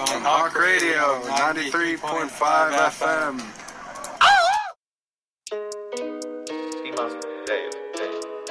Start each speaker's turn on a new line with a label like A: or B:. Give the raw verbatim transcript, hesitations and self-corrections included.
A: on Hawk Radio, ninety-three point five F M.
B: He must be Dave. Dave.